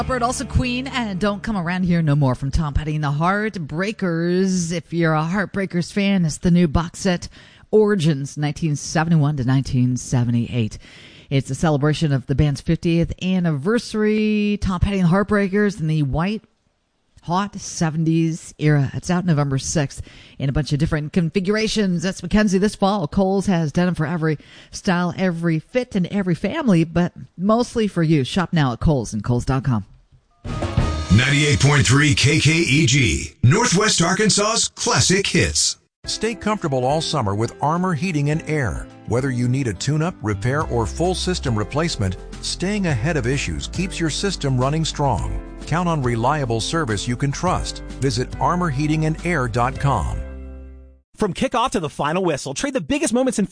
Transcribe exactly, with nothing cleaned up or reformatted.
Bird, also Queen, and Don't Come Around Here No More from Tom Petty and the Heartbreakers. If you're a Heartbreakers fan, it's the new box set Origins, nineteen seventy-one to nineteen seventy-eight. It's a celebration of the band's fiftieth anniversary. Tom Petty and the Heartbreakers in the white, hot seventies era. It's out November sixth in a bunch of different configurations. That's Mackenzie this fall. Kohl's has denim for every style, every fit, and every family, but mostly for you. Shop now at Kohl's and Kohl's dot com. ninety-eight point three K K E G, Northwest Arkansas's classic hits. Stay comfortable all summer with Armor Heating and Air. Whether you need a tune-up, repair, or full system replacement, staying ahead of issues keeps your system running strong. Count on reliable service you can trust. Visit armor heating and air dot com. From kickoff to the final whistle, trade the biggest moments in